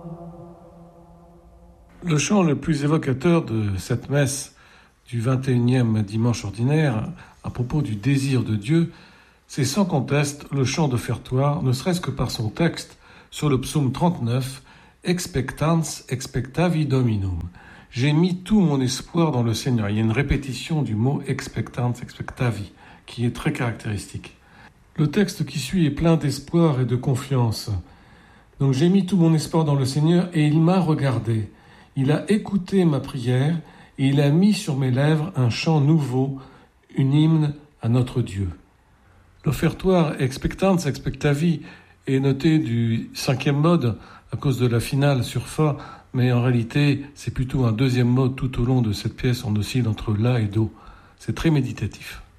Le chant le plus évocateur de cette messe du 21e dimanche ordinaire, à propos du désir de Dieu, c'est sans conteste le chant d'offertoire, ne serait-ce que par son texte sur le psaume 39, « Expectans expectavi Dominum ». J'ai mis tout mon espoir dans le Seigneur. Il y a une répétition du mot « expectans expectavi » qui est très caractéristique. Le texte qui suit est plein d'espoir et de confiance. Donc j'ai mis tout mon espoir dans le Seigneur et il m'a regardé. Il a écouté ma prière et il a mis sur mes lèvres un chant nouveau, une hymne à notre Dieu. L'offertoire Expectans expectavi est noté du 5e mode à cause de la finale sur Fa, mais en réalité c'est plutôt un 2e mode tout au long de cette pièce, on oscille entre La et Do. C'est très méditatif.